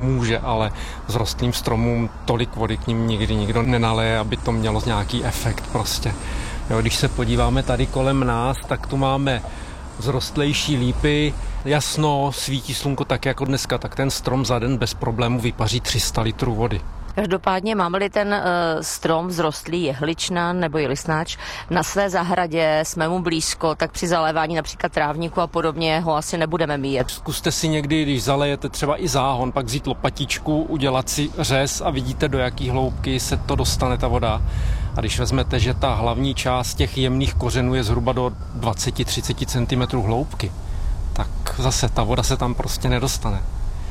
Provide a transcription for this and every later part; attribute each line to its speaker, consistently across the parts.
Speaker 1: může, ale vzrostlým stromům tolik vody k nim nikdy nikdo nenaleje, aby to mělo nějaký efekt prostě. Jo, když se podíváme tady kolem nás, tak tu máme vzrostlejší lípy, jasno, svítí slunko tak jako dneska, tak ten strom za den bez problému vypaří 300 litrů vody.
Speaker 2: Každopádně máme-li ten strom vzrostlý jehličnan nebo listnáč na své zahradě, jsme mu blízko, tak při zalévání například trávníku a podobně ho asi nebudeme míjet.
Speaker 1: Zkuste si někdy, když zalejete třeba i záhon, pak vzít lopatičku, udělat si řez a vidíte, do jaký hloubky se to dostane ta voda. A když vezmete, že ta hlavní část těch jemných kořenů je zhruba do 20-30 cm hloubky, tak zase ta voda se tam prostě nedostane.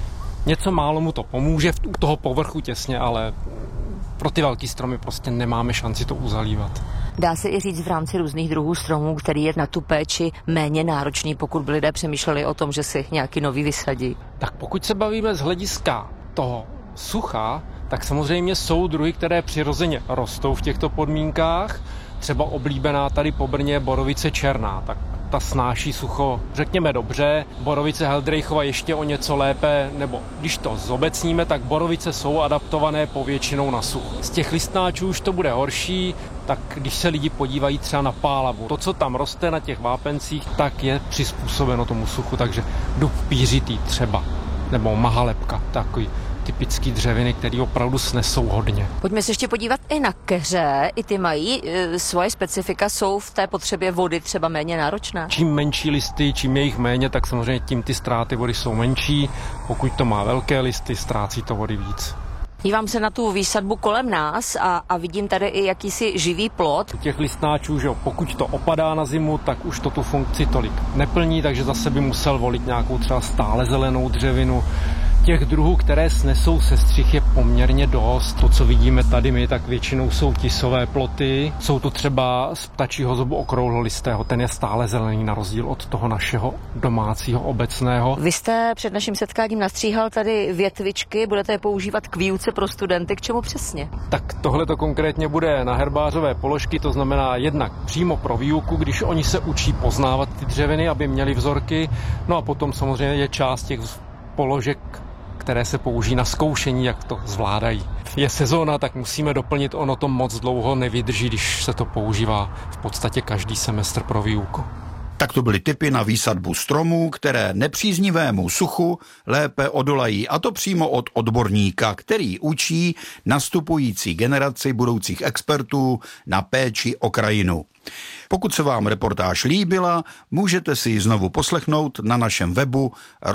Speaker 1: Něco málo mu to pomůže u toho povrchu těsně, ale pro ty velký stromy prostě nemáme šanci to uzalívat.
Speaker 2: Dá se i říct v rámci různých druhů stromů, který je na tu péči méně náročný, pokud by lidé přemýšleli o tom, že si nějaký nový vysadí?
Speaker 1: Tak pokud se bavíme z hlediska toho sucha, tak samozřejmě jsou druhy, které přirozeně rostou v těchto podmínkách. Třeba oblíbená tady po Brně borovice černá, tak ta snáší sucho, řekněme dobře. Borovice Heldreichova ještě o něco lépe, nebo když to zobecníme, tak borovice jsou adaptované povětšinou na sucho. Z těch listnáčů už to bude horší, tak když se lidi podívají třeba na pálavu, to, co tam roste na těch vápencích, tak je přizpůsobeno tomu suchu, takže dub pířitý třeba, nebo mahalepka, takový typický dřeviny, které opravdu snesou hodně.
Speaker 2: Pojďme se ještě podívat i na keře. I ty mají svoje specifika, jsou v té potřebě vody třeba méně náročné?
Speaker 1: Čím menší listy, čím je jich méně, tak samozřejmě tím ty ztráty vody jsou menší. Pokud to má velké listy, ztrácí to vody víc.
Speaker 2: Dívám se na tu výsadbu kolem nás a vidím tady i jakýsi živý plot.
Speaker 1: U těch listnáčů, že pokud to opadá na zimu, tak už to tu funkci tolik neplní, takže zase by musel volit nějakou třeba stále zelenou dřevinu. Těch druhů, které snesou sestřih, je poměrně dost. To, co vidíme tady my, tak většinou jsou tisové ploty. Jsou to třeba z ptačího zubu okrouhlolistého, ten je stále zelený na rozdíl od toho našeho domácího obecného.
Speaker 2: Vy jste před naším setkáním nastříhal tady větvičky, budete je používat k výuce pro studenty, k čemu přesně?
Speaker 1: Tak tohle to konkrétně bude na herbářové položky, to znamená jednak přímo pro výuku, když oni se učí poznávat ty dřeviny, aby měli vzorky, no a potom samozřejmě je část těch položek, které se použijí na zkoušení, jak to zvládají. Je sezóna, tak musíme doplnit, ono to moc dlouho nevydrží, když se to používá v podstatě každý semestr pro výuku.
Speaker 3: Tak to byly tipy na výsadbu stromů, které nepříznivému suchu lépe odolají, a to přímo od odborníka, který učí nastupující generaci budoucích expertů na péči o krajinu. Pokud se vám reportáž líbila, můžete si ji znovu poslechnout na našem webu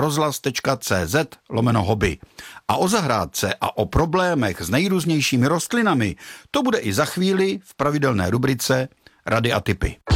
Speaker 3: rozhlas.cz/hobby. A o zahrádce a o problémech s nejrůznějšími rostlinami to bude i za chvíli v pravidelné rubrice Rady a tipy.